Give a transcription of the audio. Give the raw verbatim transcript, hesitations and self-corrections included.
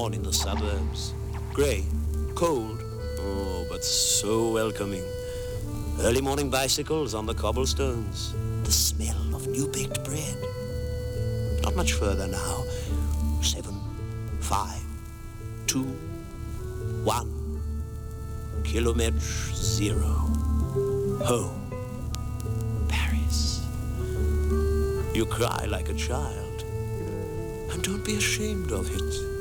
morning, the suburbs. Grey, cold, oh, but so welcoming. Early morning bicycles on the cobblestones. The smell of new-baked bread. Not much further now. Seven, five, two, one. Kilometre zero. Home. Paris. You cry like a child. And don't be ashamed of it.